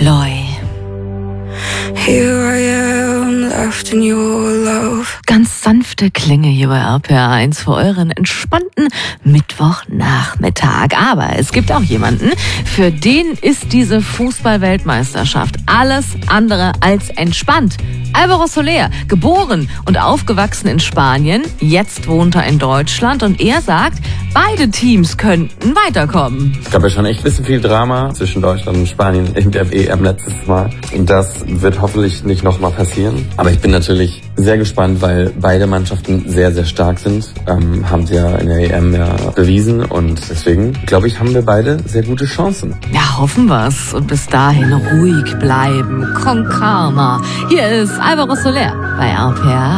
Eloy. Here I am, left in your love. Ganz sanfte Klänge hier bei RPR1 für euren entspannten Mittwochnachmittag. Aber es gibt auch jemanden, für den ist diese Fußball-Weltmeisterschaft alles andere als entspannt. Álvaro Soler, geboren und aufgewachsen in Spanien, jetzt wohnt er in Deutschland und er sagt, beide Teams könnten weiterkommen. Es gab ja schon echt ein bisschen viel Drama zwischen Deutschland und Spanien in der EM letztes Mal. Und das wird hoffentlich nicht nochmal passieren. Aber ich bin natürlich sehr gespannt, weil beide Mannschaften sehr, sehr stark sind. Haben sie ja in der EM ja bewiesen. Und deswegen, glaube ich, haben wir beide sehr gute Chancen. Ja, hoffen wir's. Und bis dahin ruhig bleiben. Con calma. Hier ist Álvaro Soler bei RPR.